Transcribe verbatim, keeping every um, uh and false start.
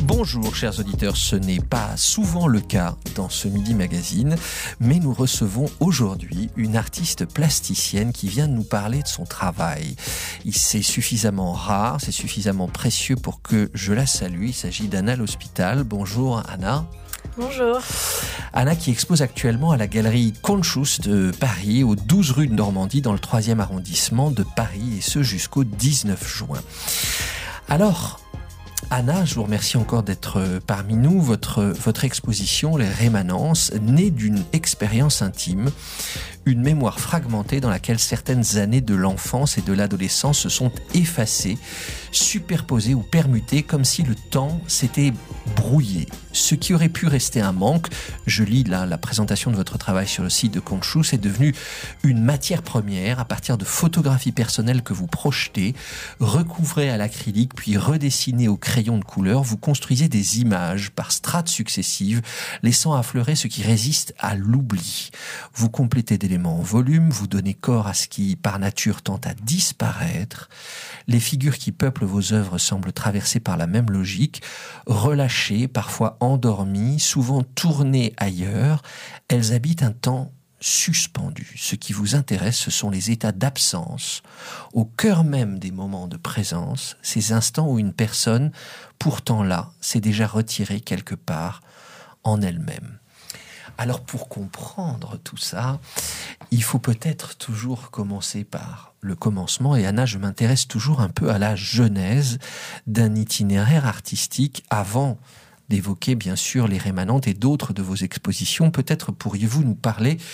Bonjour chers auditeurs, ce n'est pas souvent le cas dans ce Midi Magazine, mais nous recevons aujourd'hui une artiste plasticienne qui vient de nous parler de son travail. C'est suffisamment rare, c'est suffisamment précieux pour que je la salue. Il s'agit d'Anna L'Hospital. Bonjour Anna. Bonjour. Anna qui expose actuellement à la galerie Conchus de Paris, aux douze rue de Normandie, dans le troisième arrondissement de Paris, et ce jusqu'au dix-neuf juin. Alors, Anna, je vous remercie encore d'être parmi nous. Votre, votre exposition, Les Rémanences, naît d'une expérience intime, une mémoire fragmentée dans laquelle certaines années de l'enfance et de l'adolescence se sont effacées, superposées ou permutées, comme si le temps s'était brouillé. Ce qui aurait pu rester un manque, je lis là la présentation de votre travail sur le site de Conchus, est devenu une matière première à partir de photographies personnelles que vous projetez, recouvrez à l'acrylique, puis redessinées au crayon de couleur. Vous construisez des images par strates successives, laissant affleurer ce qui résiste à l'oubli. Vous complétez d'éléments en volume, vous donnez corps à ce qui, par nature, tend à disparaître. Les figures qui peuplent vos œuvres semblent traversées par la même logique, relâchées, parfois endormies, souvent tournées ailleurs. Elles habitent un temps suspendu. Ce qui vous intéresse, ce sont les états d'absence, au cœur même des moments de présence, ces instants où une personne, pourtant là, s'est déjà retirée quelque part en elle-même. Alors pour comprendre tout ça, il faut peut-être toujours commencer par le commencement. Et Anna, je m'intéresse toujours un peu à la genèse d'un itinéraire artistique avant d'évoquer bien sûr les Rémanentes et d'autres de vos expositions. Peut-être pourriez-vous nous parler